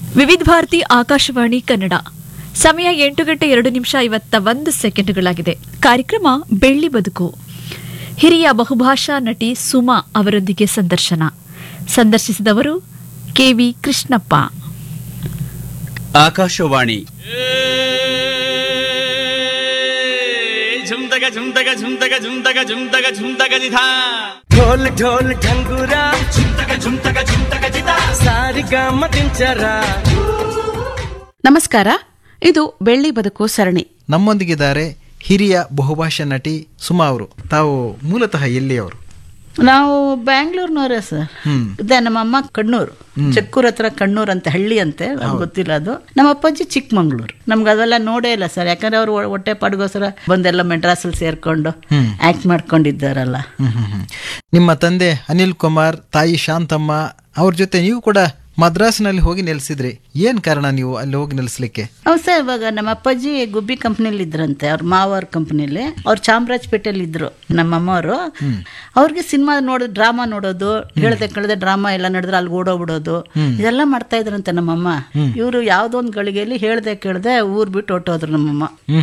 ವಿವಿಧ ಭಾರತಿ ಆಕಾಶವಾಣಿ ಕನ್ನಡ. ಸಮಯ 8:02:51 ಕಾರ್ಯಕ್ರಮ ಬೆಳ್ಳಿ ಬದುಕು. ಹಿರಿಯ ಬಹುಭಾಷಾ ನಟಿ ಸುಮಾ ಅವರೊಂದಿಗೆ ಸಂದರ್ಶಿಸಿದವರು ಕೆವಿ ಕೃಷ್ಣಪ್ಪ. ಆಕಾಶವಾಣಿ झुमतगा झुमतगा झुमतगा झुमतगा झुमतगा झुमतगा जिथा ढोल ढोल ढंगुरा झुमतगा झुमतगा झुमतगा जिथा ಸಾರಿಗಮ ದಿಂಚರ. ನಮಸ್ಕಾರ, ಇದು ಬೆಳ್ಳಿ ಬದುಕು ಸರಣಿ. ನಮ್ಮೊಂದಿಗಿದ್ದಾರೆ ಹಿರಿಯ ಬಹುಭಾಷಾ ನಟಿ ಸುಮಾ ಅವರು. ತಾವು ಮೂಲತಃ ಎಲ್ಲಿಯವರು? ನಾವು ಬ್ಯಾಂಗ್ಳೂರ್ನವರೇ ಸರ್. ಇದೇ ನಮ್ಮ ಅಮ್ಮ ಕಣ್ಣೂರು, ಚಕ್ಕೂರ್ ಹತ್ರ ಕಣ್ಣೂರ್ ಅಂತ ಹಳ್ಳಿ ಅಂತೆ, ನಮ್ಗೆ ಗೊತ್ತಿಲ್ಲ ಅದು. ನಮ್ಮ ಅಪ್ಪಾಜಿ ಚಿಕ್ಕಮಂಗ್ಳೂರು. ನಮ್ಗೆ ಅದೆಲ್ಲ ನೋಡೇ ಇಲ್ಲ ಸರ್, ಯಾಕಂದ್ರೆ ಅವ್ರು ಹೊಟ್ಟೆ ಪಾಡ್ಗೋಸ್ಕರ ಬಂದೆಲ್ಲ ಮೆಡ್ರಾಸಲ್ಲಿ ಸೇರ್ಕೊಂಡು ಆಕ್ಟ್ ಮಾಡ್ಕೊಂಡಿದ್ದಾರಲ್ಲ. ನಿಮ್ಮ ತಂದೆ ಅನಿಲ್ ಕುಮಾರ್, ತಾಯಿ ಶಾಂತಮ್ಮ ಅವ್ರ ಜೊತೆ ನೀವು ಕೂಡ ಮದ್ರಾಸ್ನಲ್ಲಿ ಹೋಗಿ ನೆಲೆಸಿದ್ರಿ. ಏನ್ ಕಾರಣ ನೀವು ಅಲ್ಲಿ ಹೋಗಿ ನೆಲೆಸ್ಲಿಕ್ಕೆ? ಹೌದು ಸರ್, ಇವಾಗ ನಮ್ಮ ಅಪ್ಪಾಜಿ ಗುಬ್ಬಿ ಕಂಪ್ನಿಲಿ ಇದ್ರಂತೆ, ಅವ್ರ ಮಾವರ್ ಕಂಪ್ನಿಲಿ. ಅವ್ರು ಚಾಮರಾಜಪೇಟೆಯಲ್ಲಿ ಇದ್ರು ನಮ್ಮ ಅಮ್ಮವರು. ಅವ್ರಿಗೆ ಸಿನಿಮಾ ನೋಡೋದು, ಡ್ರಾಮಾ ನೋಡೋದು, ಹೇಳ್ದೆ ಡ್ರಾಮಾ ಎಲ್ಲ ನಡೆದ್ರೆ ಅಲ್ಲಿ ಓಡೋಗ್ಬಿಡೋದು, ಇದೆಲ್ಲ ಮಾಡ್ತಾ ಇದ್ರಂತೆ ನಮ್ಮಮ್ಮ. ಇವರು ಯಾವ್ದೋ ಒಂದು ಗಳಿಗೆಯಲ್ಲಿ ಹೇಳ್ದೆ ಊರ್ ಬಿಟ್ಟು ಹೊಟ್ಟೋದ್ರು ನಮ್ಮಮ್ಮ.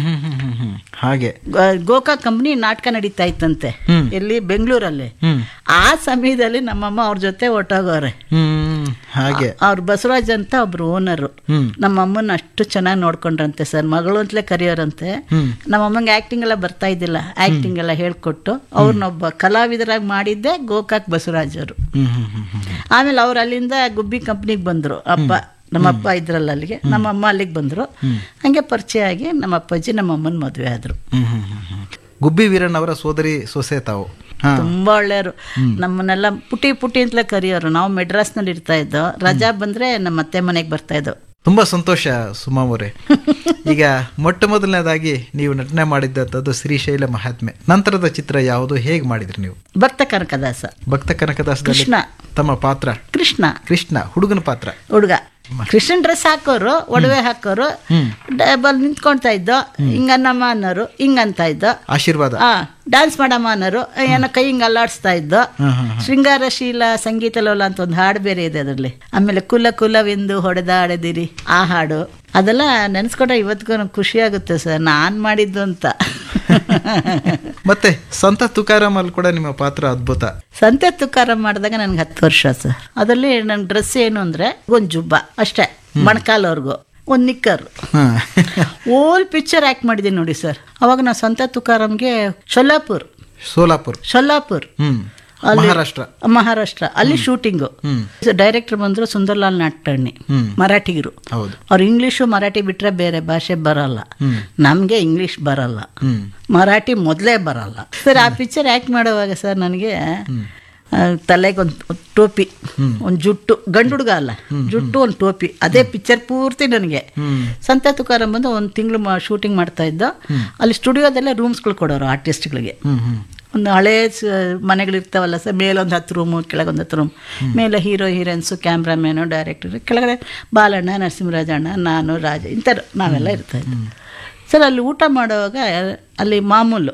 ಹಾಗೆ ಗೋಕಾಕ್ ಕಂಪ್ನಿ ನಾಟಕ ನಡೀತಾ ಇತ್ತಂತೆ, ಎಲ್ಲಿ ಬೆಂಗಳೂರಲ್ಲಿ. ಆ ಸಮಯದಲ್ಲಿ ನಮ್ಮಮ್ಮ ಅವ್ರ ಜೊತೆ ಹೊಟ್ಟೋಗವ್ರೆ. ಹಾಗೆ ಅವ್ರ ಬಸವರಾಜ್ ಅಂತ ಒಬ್ರು ಓನರು. ನಮ್ಮ ಅಮ್ಮನ ಅಷ್ಟು ಚೆನ್ನಾಗಿ ನೋಡ್ಕೊಂಡ್ರಂತೆ ಸರ್, ಮಗಳು ಅಂತಲೇ ಕರೆಯೋರಂತೆ. ನಮ್ಮ ಅಮ್ಮಂಗೆ ಆಕ್ಟಿಂಗ್ ಎಲ್ಲ ಬರ್ತಾ ಇದ್ದಿಲ್ಲ, ಆಕ್ಟಿಂಗ್ ಎಲ್ಲ ಹೇಳ್ಕೊಟ್ಟು ಅವ್ರನ್ನೊಬ್ಬ ಕಲಾವಿದರಾಗಿ ಮಾಡಿದ್ದೆ ಗೋಕಾಕ್ ಬಸವರಾಜ್ ಅವರು. ಆಮೇಲೆ ಅವ್ರು ಅಲ್ಲಿಂದ ಗುಬ್ಬಿ ಕಂಪ್ನಿಗೆ ಬಂದ್ರು. ನಮ್ಮ ಅಪ್ಪ ಇದ್ರಲ್ಲ ಅಲ್ಲಿಗೆ, ನಮ್ಮ ಅಮ್ಮ ಅಲ್ಲಿಗೆ ಬಂದ್ರು. ಹಂಗೆ ಪರಿಚಯ ಆಗಿ ನಮ್ಮ ಅಪ್ಪಾಜಿ ನಮ್ಮ ಅಮ್ಮನ ಮದುವೆ ಆದ್ರು. ಗುಬ್ಬಿ ವೀರಣ್ಣ ಅವರ ಸೋದರಿ ಸೊಸೆ ತಾವು. ತುಂಬಾ ಒಳ್ಳೆಯವರು. ನಮ್ಮನ್ನೆಲ್ಲ ಪುಟಿ ಪುಟಿ ಅಂತಲೇ ಕರೆಯೋರು. ನಾವು ಮೆಡ್ರಾಸ್ನಲ್ಲಿ ಇರ್ತಾ ಇದ್ದೋ, ರಜಾ ಬಂದ್ರೆ ನಮ್ಮ ಅತ್ತೆ ಮನೆಗೆ ಬರ್ತಾ ಇದ್ದೋ. ತುಂಬಾ ಸಂತೋಷ ಸುಮಾ ಅವರೇ. ಈಗ ಮೊಟ್ಟ ಮೊದಲನೇದಾಗಿ ನೀವು ನಟನೆ ಮಾಡಿದ್ದದ್ದು ಶ್ರೀಶೈಲ ಮಹಾತ್ಮೆ. ನಂತರದ ಚಿತ್ರ ಯಾವುದು, ಹೇಗೆ ಮಾಡಿದ್ರಿ ನೀವು? ಭಕ್ತ ಕನಕದಾಸ. ಭಕ್ತ ಕನಕದಾಸ ಕೃಷ್ಣ ತಮ್ಮ ಪಾತ್ರ? ಕೃಷ್ಣ ಹುಡುಗನ ಪಾತ್ರ. ಹುಡುಗ ಕೃಷ್ಣನ್ ಡ್ರೆಸ್ ಹಾಕೋರು, ಒಡವೆ ಹಾಕೋರು, ಡಬಲ್ ನಿಂತ್ಕೊಳ್ತಾ ಇದ್ದೋ, ಹಿಂಗನ್ನಮ್ಮ ಅನ್ನೋರು, ಹಿಂಗಂತ ಇದ್ದೋ, ಆಶೀರ್ವಾದ ಡ್ಯಾನ್ಸ್ ಮಾಡಮ್ಮ ಅನ್ನೋರು, ಏನೋ ಕೈ ಹಿಂಗ ಅಲ್ಲಾಡಿಸ್ತಾ ಇದ್ದೋ. ಶೃಂಗಾರಶೀಲ ಸಂಗೀತ ಲೋಲ ಅಂತ ಒಂದು ಹಾಡು ಬೇರೆ ಇದೆ ಅದರಲ್ಲಿ. ಆಮೇಲೆ ಕುಲ ಕುಲವೆಂದು ಹೊಡೆದಾಡದಿರಿ ಆ ಹಾಡು, ಅದೆಲ್ಲ ನೆನ್ಸ್ಕೊಂಡ್ರೆ ಇವತ್ತಿಗೂ ಖುಷಿ ಆಗುತ್ತೆ ಸರ್, ನಾನ್ ಮಾಡಿದ್ದು ಅಂತ. ಮತ್ತೆ ಸಂತ ತುಕಾರಾಮ್ ಅಲ್ಲಿ ಕೂಡ ನಿಮ್ಮ ಪಾತ್ರ ಅದ್ಭುತ. ಸಂತೆ ತುಕಾರಾಮ್ ಮಾಡಿದಾಗ ನನ್ಗೆ 10 ವರ್ಷ ಸರ್. ಅದರಲ್ಲಿ ನನ್ ಡ್ರೆಸ್ ಏನು ಅಂದ್ರೆ ಒಂದು ಜುಬ್ಬ ಅಷ್ಟೇ, ಮೊಣಕಾಲವರೆಗೂ ಒಂದು ನಿಕ್ಕರ್. ಓಲ್ ಪಿಕ್ಚರ್ ಆಕ್ಟ್ ಮಾಡಿದ್ದೀನಿ ನೋಡಿ ಸರ್. ಅವಾಗ ನಾವು ಸಂತ ತುಕಾರಾಮ್ಗೆ ಸೋಲಾಪುರ್ ಮಹಾರಾಷ್ಟ್ರ ಅಲ್ಲಿ ಶೂಟಿಂಗು. ಡೈರೆಕ್ಟರ್ ಬಂದ್ರು ಸುಂದರ್ಲಾಲ್ ನಾಟ್ಕರ್ಣಿ, ಮರಾಠಿಗರು. ಅವ್ರು ಇಂಗ್ಲಿಷು ಮರಾಠಿ ಬಿಟ್ರೆ ಬೇರೆ ಭಾಷೆ ಬರಲ್ಲ. ನಮ್ಗೆ ಇಂಗ್ಲಿಷ್ ಬರಲ್ಲ, ಮರಾಠಿ ಮೊದಲೇ ಬರಲ್ಲ ಸರ್. ಆ ಪಿಕ್ಚರ್ ಆಕ್ಟ್ ಮಾಡುವಾಗ ಸರ್ ನನಗೆ ತಲೆಗೆ ಒಂದು ಟೋಪಿ, ಒಂದು ಜುಟ್ಟು, ಗಂಡು ಹುಡುಗ ಅಲ್ಲ, ಜುಟ್ಟು, ಒಂದು ಟೋಪಿ, ಅದೇ ಪಿಕ್ಚರ್ ಪೂರ್ತಿ ನನಗೆ. ಸಂತ ತುಕಾರಾಮ್ ಬಂದು 1 ತಿಂಗಳು ಶೂಟಿಂಗ್ ಮಾಡ್ತಾ ಇದ್ದ. ಅಲ್ಲಿ ಸ್ಟುಡಿಯೋದಲ್ಲೇ ರೂಮ್ಸ್ಗಳು ಕೊಡೋರು ಆರ್ಟಿಸ್ಟ್ಗಳಿಗೆ. ಒಂದು ಹಳೇ ಮನೆಗಳಿರ್ತಾವಲ್ಲ ಸರ್, ಮೇಲೊಂದು 10 ರೂಮು, ಕೆಳಗೊಂದು 10 ರೂಮ್. ಮೇಲೆ ಹೀರೋ ಹೀರೋಯಿನ್ಸು, ಕ್ಯಾಮ್ರಾಮ್ಯಾನು, ಡೈರೆಕ್ಟರ್, ಕೆಳಗಡೆ ಬಾಲಣ್ಣ, ನರಸಿಂಹರಾಜಣ್ಣ, ನಾನು, ರಾಜ, ಇಂಥರು ನಾವೆಲ್ಲ ಇರ್ತಾಯಿದ್ವಿ ಸರ್. ಅಲ್ಲಿ ಊಟ ಮಾಡುವಾಗ ಅಲ್ಲಿ ಮಾಮೂಲು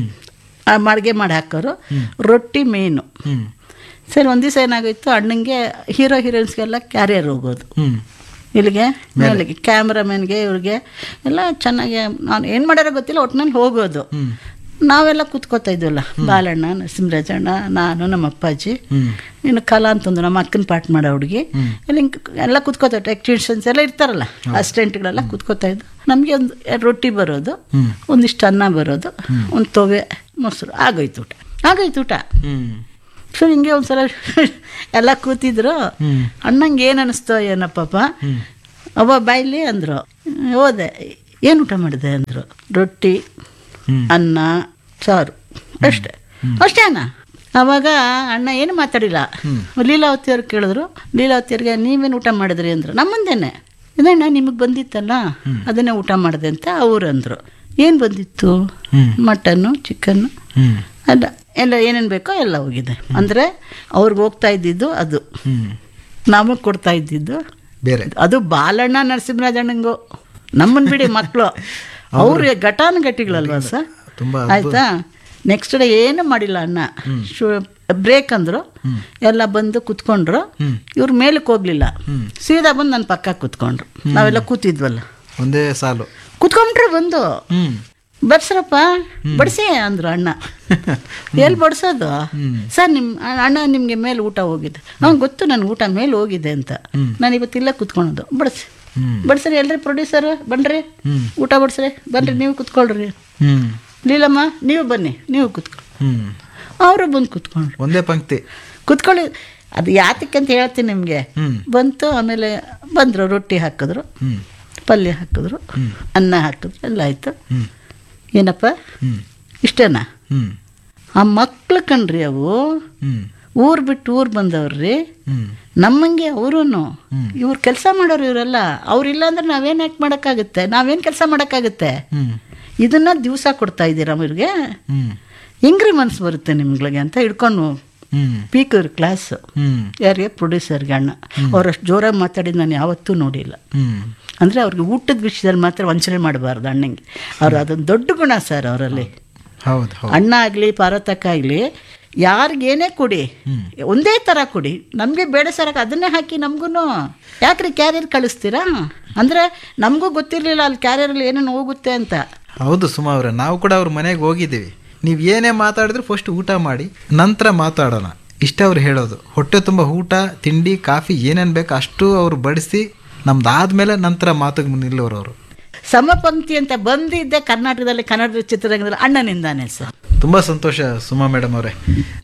ಅಡುಗೆ ಮಾಡಿ ಹಾಕೋರು, ರೊಟ್ಟಿ ಮೇನು ಸರ್. ಒಂದು ದಿವಸ ಏನಾಗೋಯ್ತು, ಅಣ್ಣಂಗೆ ಹೀರೋ ಹೀರೋಯಿನ್ಸ್ಗೆಲ್ಲ ಕ್ಯಾರಿಯರ್ ಹೋಗೋದು ಇಲ್ಲಿಗೆ ಮೇಲೆಗೆ, ಕ್ಯಾಮ್ರಾಮನ್ಗೆ, ಇವ್ರಿಗೆ ಎಲ್ಲ ಚೆನ್ನಾಗಿ ನಾನು ಏನು ಮಾಡ್ಯಾರೋ ಗೊತ್ತಿಲ್ಲ, ಒಟ್ಟಿನಲ್ಲಿ ಹೋಗೋದು. ನಾವೆಲ್ಲ ಕೂತ್ಕೋತಾ ಇದ್ವಲ್ಲ, ಬಾಲಣ್ಣ, ನರಸಿಂಹರಾಜಣ್ಣ, ನಾನು, ನಮ್ಮ ಅಪ್ಪಾಜಿ, ಇನ್ನು ಕಲಾ ಅಂತಂದು ನಮ್ಮ ಅಕ್ಕನ ಪಾಠ ಮಾಡೋ ಹುಡುಗಿ ಎಲ್ಲ ಕೂತ್ಕೋತಾ, ಟೆಕ್ನಿಷಿಯನ್ಸ್ ಎಲ್ಲ ಇರ್ತಾರಲ್ಲ, ಅಸಿಸ್ಟೆಂಟ್ಗಳೆಲ್ಲ ಕೂತ್ಕೋತಾ ಇದ್ದು. ನಮಗೆ ಒಂದು 2 ರೊಟ್ಟಿ ಬರೋದು, ಒಂದಿಷ್ಟು ಅನ್ನ ಬರೋದು, ಒಂದು ತೊವೆ ಮೊಸರು, ಆಗೋಯ್ತು ಊಟ. ಸೊ ಹಿಂಗೆ ಒಂದ್ಸಲ ಎಲ್ಲ ಕೂತಿದ್ರು. ಅಣ್ಣಂಗೆ ಏನು ಅನ್ನಿಸ್ತೋ ಏನಪ್ಪ, ಅವ್ವ ಬಾಯ್ಲಿ ಅಂದರು. ಹೋದೆ, ಏನು ಊಟ ಮಾಡಿದೆ ಅಂದರು. ರೊಟ್ಟಿ, ಅನ್ನ, ಸಾರು, ಅಷ್ಟೇ ಅಣ್ಣ. ಅವಾಗ ಅಣ್ಣ ಏನು ಮಾತಾಡಿಲ್ಲ. ಲೀಲಾವತಿ ಅವ್ರು ಕೇಳಿದ್ರು. ಲೀಲಾವತಿಯವ್ರಿಗೆ ನೀವೇನು ಊಟ ಮಾಡಿದ್ರಿ ಅಂದರು. ನಮ್ಮ ಮುಂದೆನೆ, ಇದಣ್ಣ ನಿಮಗೆ ಬಂದಿತ್ತಲ್ಲ ಅದನ್ನೇ ಊಟ ಮಾಡಿದೆ ಅಂತ ಅವ್ರು ಅಂದರು. ಏನು ಬಂದಿತ್ತು? ಮಟನ್ನು, ಚಿಕನ್ನು, ಅಲ್ಲ ಎಲ್ಲ ಏನೇನು ಬೇಕೋ ಎಲ್ಲ ಹೋಗಿದೆ. ಅಂದರೆ ಅವ್ರಿಗೆ ಹೋಗ್ತಾ ಇದ್ದಿದ್ದು ಅದು, ನಮಗೆ ಕೊಡ್ತಾ ಇದ್ದಿದ್ದು ಬೇರೆ. ಅದು ಬಾಲಣ್ಣ, ನರಸಿಂಹರಾಜಣ್ಣಂಗು, ನಮ್ಮನ್ನು ಬಿಡಿ ಮಕ್ಕಳು, ಅವ್ರಿಗೆ ಘಟಾನುಘಟಿಗಳಲ್ವ ಸರ್. ಆಯ್ತಾ. ನೆಕ್ಸ್ಟ್ ಡೇ ಏನು ಮಾಡಿಲ್ಲ ಅಣ್ಣ, ಬ್ರೇಕ್ ಅಂದ್ರು ಎಲ್ಲ ಬಂದು ಕುತ್ಕೊಂಡ್ರು. ಇವ್ರು ಮೇಲಕ್ಕೆ ಹೋಗ್ಲಿಲ್ಲ, ಸೀದಾ ಬಂದು ನನ್ನ ಪಕ್ಕ ಕುತ್ಕೊಂಡ್ರು. ನಾವೆಲ್ಲ ಕೂತಿದ್ವಲ್ಲ, ಒಂದೇ ಸಾಲು ಕುತ್ಕೊಂಡ್ರೆ ಬಂದು ಬಡ್ಸ್ರಪ್ಪ ಬಡ್ಸಿ ಅಂದ್ರು ಅಣ್ಣ. ಎಲ್ಲಿ ಬಡ್ಸೋದು ಸರ್? ಅಣ್ಣ ನಿಮ್ಗೆ ಮೇಲೆ ಊಟ ಹೋಗಿದೆ. ಅವ್ನು ಗೊತ್ತು ನನ್ಗೆ ಊಟ ಮೇಲೆ ಹೋಗಿದೆ ಅಂತ. ನಾನು ಇವತ್ತಿಲ್ಲ ಕುತ್ಕೊಳೋದು. ಬಡ್ಸ್ರಿ ಎಲ್ರಿ ಪ್ರೊಡ್ಯೂಸರ್ ಬನ್ರಿ, ಊಟ ಬಡ್ಸ್ರಿ, ಬನ್ರಿ ನೀವು ಕುತ್ಕೊಳ್ರಿ. ಲೀಲಮ್ಮ ನೀವು ಬನ್ನಿ, ನೀವು ಕುತ್ಕೊ. ಅವರು ಬಂದು ಕುತ್ಕೊಂಡ್ರು, ಒಂದೇ ಪಂಕ್ತಿ ಕುತ್ಕೊಳ್ಳಿ. ಅದು ಯಾತಕ್ಕೆ ಅಂತ ಹೇಳ್ತೀನಿ ನಿಮಗೆ. ಬಂತು, ಆಮೇಲೆ ಬಂದರು, ರೊಟ್ಟಿ ಹಾಕಿದ್ರು, ಪಲ್ಯ ಹಾಕಿದ್ರು, ಅನ್ನ ಹಾಕಿದ್ರು, ಎಲ್ಲ ಆಯಿತು. ಏನಪ್ಪ ಇಷ್ಟೇನಾ? ಆ ಮಕ್ಳು ಕಣ್ರಿ ಅವು, ಊರು ಬಿಟ್ಟು ಊರು ಬಂದವ್ರಿ, ನಮ್ಮಂಗೆ ಅವರು. ಇವ್ರು ಕೆಲಸ ಮಾಡೋರು ಇವರೆಲ್ಲ. ಅವ್ರಿಲ್ಲ ಅಂದ್ರೆ ನಾವೇನು ಯಾಕೆ ಮಾಡೋಕ್ಕಾಗುತ್ತೆ? ನಾವೇನು ಕೆಲಸ ಮಾಡೋಕ್ಕಾಗುತ್ತೆ? ಇದನ್ನ ದಿವಸ ಕೊಡ್ತಾ ಇದ್ದೀರಾ ಇವ್ರಿಗೆ? ಹೆಂಗ್ರಿ ಮನ್ಸು ಬರುತ್ತೆ ನಿಮ್ಗಳಿಗೆ ಅಂತ ಹಿಡ್ಕೊಂಡು ಪೀಕರ್ ಕ್ಲಾಸು. ಯಾರಿಗೆ? ಪ್ರೊಡ್ಯೂಸರ್ಗೆ, ಅಣ್ಣ. ಅವ್ರಷ್ಟು ಜೋರಾಗಿ ಮಾತಾಡಿದ್ದು ನಾನು ಯಾವತ್ತೂ ನೋಡಿಲ್ಲ. ಅಂದರೆ ಅವ್ರಿಗೆ ಊಟದ ವಿಷಯದಲ್ಲಿ ಮಾತ್ರ ವಂಚನೆ ಮಾಡಬಾರ್ದು ಅಣ್ಣಂಗೆ. ಅವ್ರು ಅದೊಂದು ದೊಡ್ಡ ಗುಣ ಸರ್ ಅವರಲ್ಲಿ. ಅಣ್ಣ ಆಗಲಿ ಪಾರ್ವತಕ್ಕ ಆಗಲಿ, ಯಾರಿಗೇನೇ ಕೊಡಿ ಒಂದೇ ಥರ ಕೊಡಿ. ನಮಗೆ ಬೇಡ ಸರಕ್ಕೆ ಅದನ್ನೇ ಹಾಕಿ ನಮಗೂ ಯಾಕ್ರಿ ಕ್ಯಾರಿಯರ್ ಕಳಿಸ್ತೀರಾ? ಅಂದರೆ ನಮಗೂ ಗೊತ್ತಿರಲಿಲ್ಲ ಅಲ್ಲಿ ಕ್ಯಾರಿಯರಲ್ಲಿ ಏನೇನು ಹೋಗುತ್ತೆ ಅಂತ. ಹೌದು ಸುಮಾ ಅವರೇ, ನಾವು ಕೂಡ ಅವ್ರ ಮನೆಗೆ ಹೋಗಿದ್ದೀವಿ. ನೀವು ಏನೇ ಮಾತಾಡಿದ್ರು ಫಸ್ಟ್ ಊಟ ಮಾಡಿ ನಂತರ ಮಾತಾಡೋಣ, ಇಷ್ಟ ಅವ್ರು ಹೇಳೋದು. ಹೊಟ್ಟೆ ತುಂಬ ಊಟ ತಿಂಡಿ ಕಾಫಿ ಏನೇನು ಬೇಕು ಅಷ್ಟು ಅವರು ಬಡಿಸಿ ನಮ್ದಾದ್ಮೇಲೆ ನಂತರ ಮಾತಿಗೆ ನಿಲ್ಲೋರು ಅವರು. ಸಮಪಂಕ್ತಿ ಅಂತ ಬಂದಿದ್ದೆ ಕರ್ನಾಟಕದಲ್ಲಿ, ಕನ್ನಡ ಚಿತ್ರರಂಗದಲ್ಲಿ ಅಣ್ಣನಿಂದಾನೆ ಸರ್. ತುಂಬ ಸಂತೋಷ ಸುಮಾ ಮೇಡಮ್ ಅವರೇ.